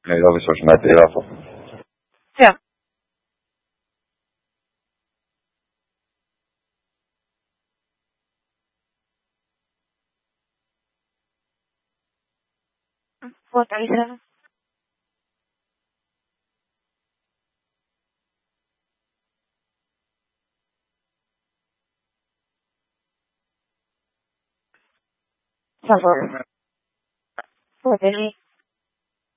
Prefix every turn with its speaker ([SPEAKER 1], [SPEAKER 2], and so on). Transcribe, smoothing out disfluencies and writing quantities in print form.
[SPEAKER 1] Nee, dat is volgens mij Terafel.
[SPEAKER 2] Ja. What are you saying? Favor. What did he?